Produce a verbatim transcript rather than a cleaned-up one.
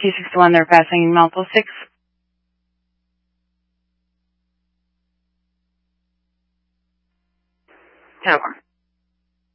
T six one, they're passing Malpo six. Tower.